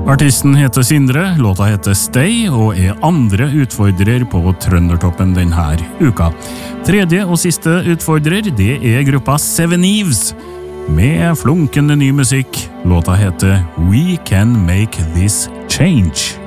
Artisten heter Sindre, låta heter Stay og andre utfordrer på Trøndertoppen denne uka. Tredje og siste utfordrer, det gruppa Seven Eves, med flunkende ny musikk. Låta heter We Can Make This Change.